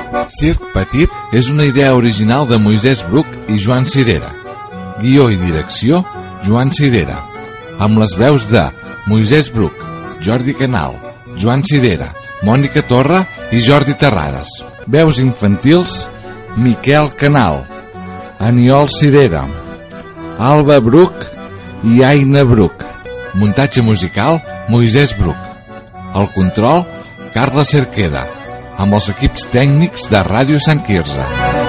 Circ Petit és una idea original de Moisès Bruc i Joan Cirera. Guió i direcció, Joan Cirera. Amb les veus de Moisès Bruc, Jordi Canal, Joan Cirera, Mònica Torra i Jordi Terrades. Veus infantils, Miquel Canal, Aniol Cirera, Alba Bruc i Aina Bruc. Muntatge musical, Moisès Bruc. El control, Carla Cerqueda, amb els equips tècnics de Ràdio Sant Quirze.